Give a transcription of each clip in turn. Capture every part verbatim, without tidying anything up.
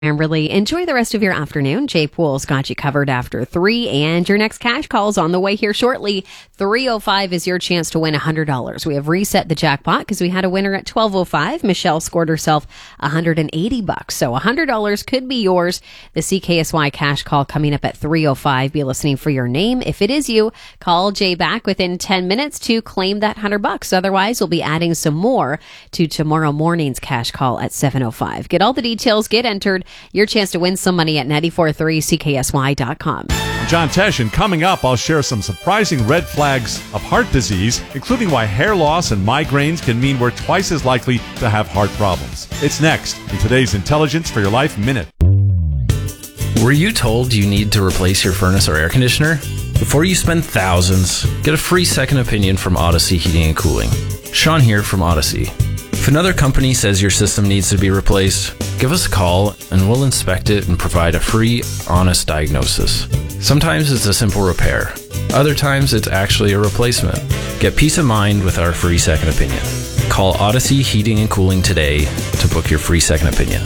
And really enjoy the rest of your afternoon. Jay Poole's got you covered after three, and your next cash call is on the way here shortly. three oh five is your chance to win one hundred dollars. We have reset the jackpot because we had a winner at twelve oh five. Michelle scored herself one hundred eighty bucks. So one hundred dollars could be yours. The C K S Y cash call coming up at three oh five. Be listening for your name. If it is you, call Jay back within ten minutes to claim that one hundred bucks. Otherwise, we'll be adding some more to tomorrow morning's cash call at seven oh five. Get all the details, get entered. Your chance to win some money at ninety-four three C K S Y dot com. I'm John Tesh, and coming up, I'll share some surprising red flags of heart disease, including why hair loss and migraines can mean we're twice as likely to have heart problems. It's next in today's Intelligence for Your Life Minute. Were you told you need to replace your furnace or air conditioner? Before you spend thousands, get a free second opinion from Odyssey Heating and Cooling. Sean here from Odyssey. If another company says your system needs to be replaced, give us a call and we'll inspect it and provide a free, honest diagnosis. Sometimes it's a simple repair. Other times it's actually a replacement. Get peace of mind with our free second opinion. Call Odyssey Heating and Cooling today to book your free second opinion.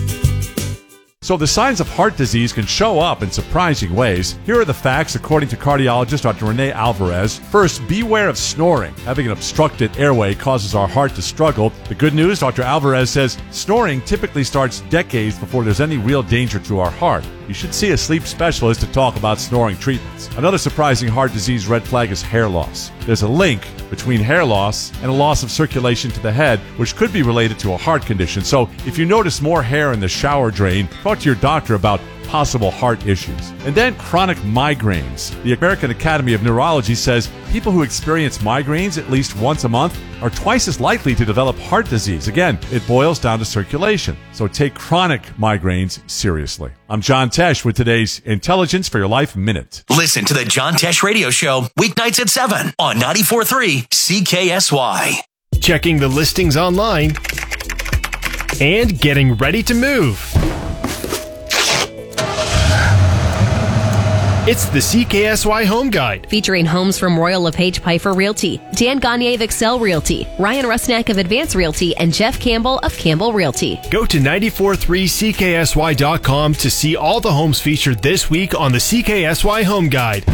So the signs of heart disease can show up in surprising ways. Here are the facts according to cardiologist Doctor Renee Alvarez. First, beware of snoring. Having an obstructed airway causes our heart to struggle. The good news, Doctor Alvarez says, snoring typically starts decades before there's any real danger to our heart. You should see a sleep specialist to talk about snoring treatments. Another surprising heart disease red flag is hair loss. There's a link between hair loss and a loss of circulation to the head, which could be related to a heart condition. So if you notice more hair in the shower drain, talk to your doctor about possible heart issues. And then chronic migraines. The American Academy of Neurology says people who experience migraines at least once a month are twice as likely to develop heart disease. Again, it boils down to circulation. So take chronic migraines seriously. I'm John Tesh with today's Intelligence for Your Life Minute. Listen to the John Tesh Radio Show weeknights at seven on ninety-four point three C K S Y. Checking the listings online and getting ready to move. It's the C K S Y Home Guide. Featuring homes from Royal LePage Piper Realty, Dan Gagne of Excel Realty, Ryan Rusnak of Advance Realty, and Jeff Campbell of Campbell Realty. Go to ninety-four point three C K S Y dot com to see all the homes featured this week on the C K S Y Home Guide.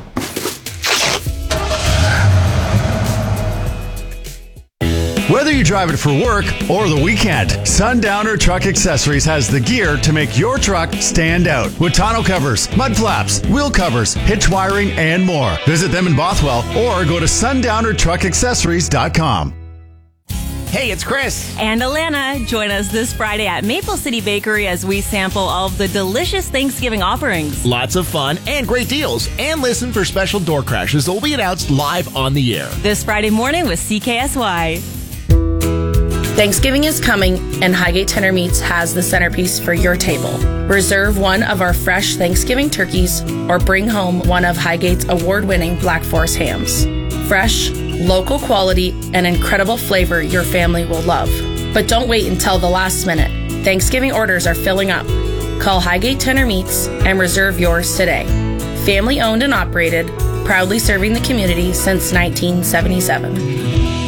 Whether you're driving for work or the weekend, Sundowner Truck Accessories has the gear to make your truck stand out. With tonneau covers, mud flaps, wheel covers, hitch wiring, and more. Visit them in Bothwell or go to sundowner truck accessories dot com. Hey, it's Chris. And Alana. Join us this Friday at Maple City Bakery as we sample all of the delicious Thanksgiving offerings. Lots of fun and great deals. And listen for special door crashes that will be announced live on the air. This Friday morning with C K S Y. Thanksgiving is coming, and Highgate Tender Meats has the centerpiece for your table. Reserve one of our fresh Thanksgiving turkeys or bring home one of Highgate's award-winning Black Forest hams. Fresh, local quality, and incredible flavor your family will love. But don't wait until the last minute. Thanksgiving orders are filling up. Call Highgate Tender Meats and reserve yours today. Family owned and operated, proudly serving the community since nineteen seventy-seven.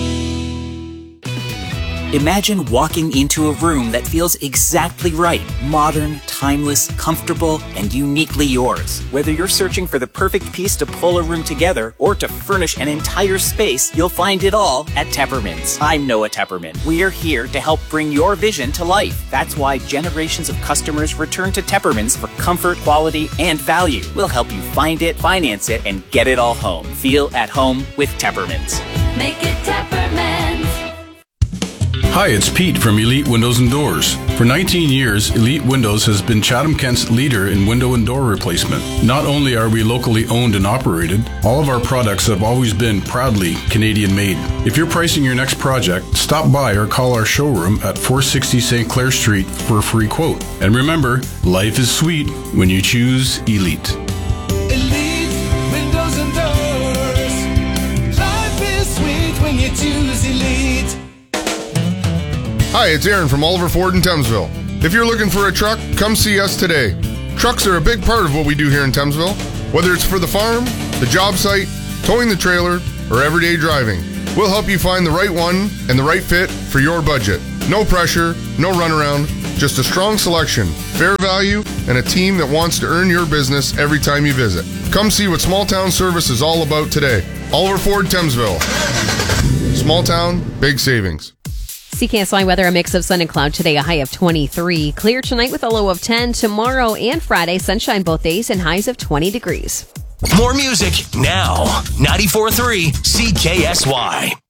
Imagine walking into a room that feels exactly right. Modern, timeless, comfortable, and uniquely yours. Whether you're searching for the perfect piece to pull a room together or to furnish an entire space, you'll find it all at Teppermans. I'm Noah Tepperman. We are here to help bring your vision to life. That's why generations of customers return to Teppermans for comfort, quality, and value. We'll help you find it, finance it, and get it all home. Feel at home with Teppermans. Make it Teppermans. Hi, it's Pete from Elite Windows and Doors. For nineteen years, Elite Windows has been Chatham-Kent's leader in window and door replacement. Not only are we locally owned and operated, all of our products have always been proudly Canadian-made. If you're pricing your next project, stop by or call our showroom at four sixty Saint Clair Street for a free quote. And remember, life is sweet when you choose Elite. Elite Windows and Doors. Life is sweet when you choose Elite. Hi, it's Aaron from Oliver Ford in Thamesville. If you're looking for a truck, come see us today. Trucks are a big part of what we do here in Thamesville. Whether it's for the farm, the job site, towing the trailer, or everyday driving, we'll help you find the right one and the right fit for your budget. No pressure, no runaround, just a strong selection fair value, and a team that wants to earn your business every time you visit. Come see what small town service is all about today. Oliver Ford, Thamesville. Small town, big savings. C K S Y weather, a mix of sun and cloud today, a high of twenty-three. Clear tonight with a low of ten. Tomorrow and Friday, sunshine both days and highs of twenty degrees. More music now. ninety-four point three C K S Y.